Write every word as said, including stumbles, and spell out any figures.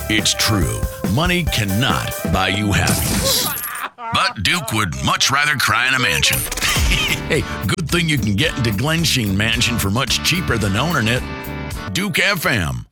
It's true. Money cannot buy you happiness. But Duke would much rather cry in a mansion. Hey, good thing you can get into Glensheen Mansion for much cheaper than owning it. Duke F M.